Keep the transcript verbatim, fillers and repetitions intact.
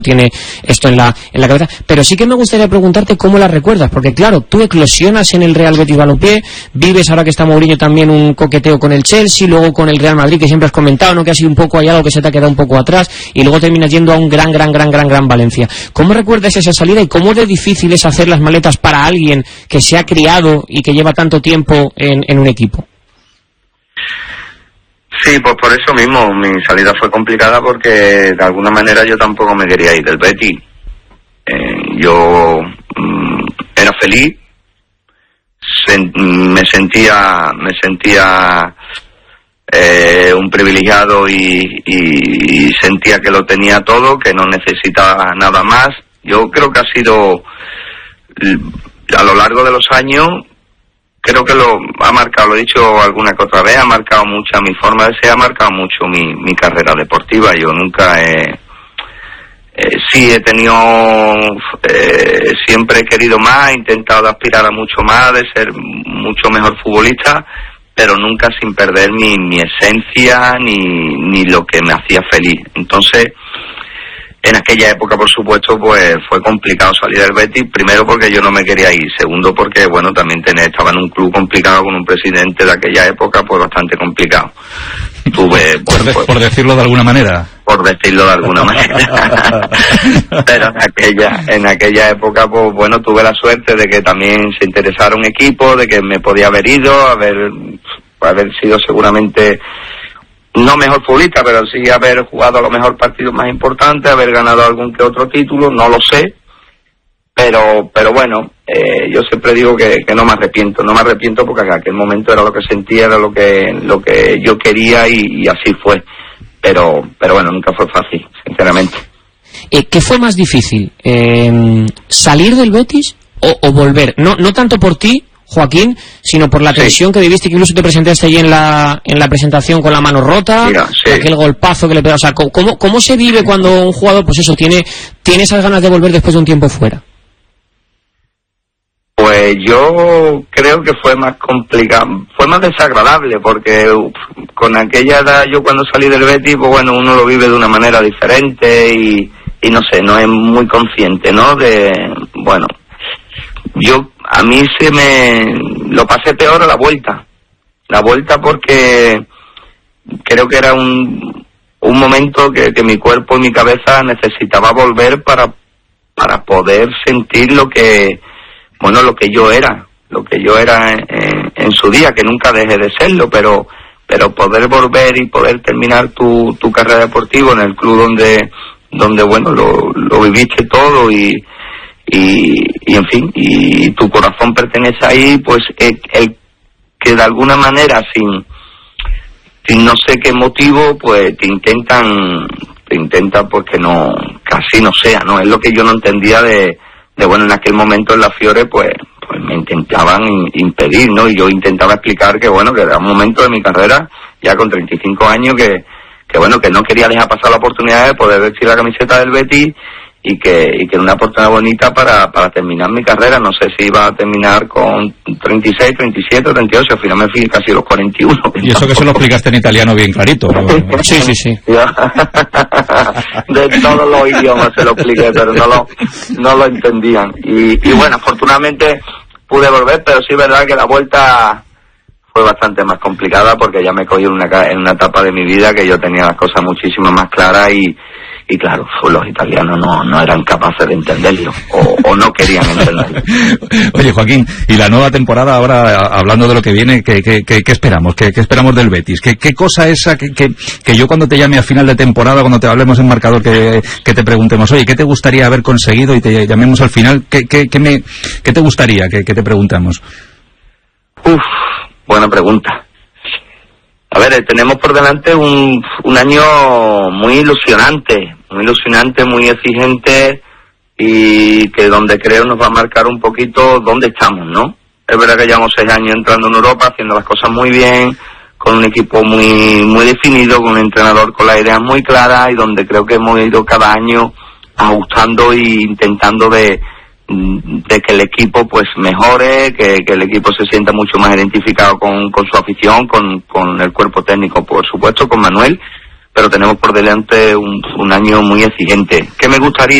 tiene esto en la en la cabeza, pero sí que me gustaría preguntarte cómo la recuerdas, porque claro, tú eclosionas en el Real Betis Balompié, vives ahora que está Mourinho también un coqueteo con el Chelsea, luego con el Real Madrid, que siempre has comentado, ¿no?, que ha sido un poco, hay algo que se te ha quedado un poco atrás, y luego terminas yendo a un gran, gran, gran, gran, gran Valencia. ¿Cómo recuerdas esa salida y cómo de difícil es hacer las maletas para alguien que se ha criado y que lleva tanto tiempo en, en un equipo? Sí, pues por eso mismo, mi salida fue complicada porque de alguna manera yo tampoco me quería ir del Betis. Eh, yo mm, era feliz, sen, me sentía me sentía eh, un privilegiado y, y, y sentía que lo tenía todo, que no necesitaba nada más. Yo creo que ha sido, a lo largo de los años, creo que lo ha marcado, lo he dicho alguna que otra vez, ha marcado mucho mi forma de ser, ha marcado mucho mi, mi carrera deportiva. Yo nunca he, eh, sí he tenido, eh, siempre he querido más, he intentado aspirar a mucho más, de ser mucho mejor futbolista, pero nunca sin perder mi, mi esencia ni, ni lo que me hacía feliz. Entonces, en aquella época, por supuesto, pues fue complicado salir del Betis, primero porque yo no me quería ir, segundo porque, bueno, también tener, estaba en un club complicado con un presidente de aquella época, pues bastante complicado. Tuve, por, pues, de, pues, por decirlo de alguna manera. Por decirlo de alguna manera. Pero en aquella, en aquella época, pues bueno, tuve la suerte de que también se interesara un equipo, de que me podía haber ido, haber, haber sido seguramente no mejor futbolista, pero sí haber jugado a lo mejor partidos más importantes, haber ganado algún que otro título, no lo sé, pero pero bueno, eh, yo siempre digo que, que no me arrepiento, no me arrepiento porque en aquel momento era lo que sentía, era lo que lo que yo quería y, y así fue, pero pero bueno, nunca fue fácil, sinceramente. Eh, ¿Qué fue más difícil? Eh, ¿Salir del Betis o, o volver? No no tanto por ti, Joaquín, sino por la tensión sí. que viviste, que incluso te presentaste allí en la en la presentación con la mano rota, Mira, sí. aquel golpazo que le pegó. O sea, ¿cómo, ¿cómo se vive cuando un jugador, pues eso, tiene, tiene esas ganas de volver después de un tiempo fuera? Pues yo creo que fue más complicado, fue más desagradable, porque uf, con aquella edad, yo cuando salí del Betis, pues bueno, uno lo vive de una manera diferente y, y no sé, no es muy consciente, ¿no? De, bueno, yo, a mí se me, lo pasé peor a la vuelta, la vuelta porque creo que era un, un momento que, que mi cuerpo y mi cabeza necesitaba volver para, para poder sentir lo que, bueno, lo que yo era, lo que yo era en, en, en su día, que nunca dejé de serlo, pero, pero poder volver y poder terminar tu, tu carrera deportiva en el club donde, donde bueno, lo, lo viviste todo y, y, y en fin, y tu corazón pertenece ahí, pues el, el que de alguna manera sin, sin no sé qué motivo, pues te intentan, te intentan pues que no, casi no sea, ¿no? Es lo que yo no entendía de, de bueno, en aquel momento en la Fiore, pues, pues me intentaban impedir, ¿no? Y yo intentaba explicar que bueno, que era un momento de mi carrera, ya con treinta y cinco años, que, que bueno, que no quería dejar pasar la oportunidad de poder vestir la camiseta del Betis y que, y que era una oportunidad bonita para, para terminar mi carrera. No sé si iba a terminar con treinta y seis, treinta y siete, treinta y ocho, al final me fui casi a los cuarenta y uno. Y eso que se lo explicaste en italiano bien clarito. Sí, sí, sí. De todos los idiomas se lo expliqué, pero no lo, no lo entendían. Y, y bueno, afortunadamente pude volver, pero sí es verdad que la vuelta fue bastante más complicada porque ya me cogí en una, en una etapa de mi vida que yo tenía las cosas muchísimo más claras y Y claro, los italianos no, no eran capaces de entenderlo, o, o no querían entenderlo. Oye, Joaquín, y la nueva temporada, ahora hablando de lo que viene, ¿qué, qué, qué, qué esperamos? ¿Qué, ¿Qué esperamos del Betis? ¿Qué, qué cosa esa que, que, que yo cuando te llame a final de temporada, cuando te hablemos en marcador, que, que te preguntemos, oye, ¿qué te gustaría haber conseguido? Y te llamemos al final, ¿qué, qué, qué, me, qué te gustaría que, que te preguntamos? Uf, buena pregunta. A ver, tenemos por delante un, un año muy ilusionante, muy ilusionante, muy exigente y que donde creo nos va a marcar un poquito dónde estamos, ¿no? Es verdad que llevamos seis años entrando en Europa, haciendo las cosas muy bien, con un equipo muy muy definido, con un entrenador con las ideas muy claras y donde creo que hemos ido cada año ajustando e intentando de de que el equipo pues mejore, que, que el equipo se sienta mucho más identificado con, con su afición, con, con el cuerpo técnico, por supuesto, con Manuel, pero tenemos por delante un, un año muy exigente. ¿Qué me gustaría?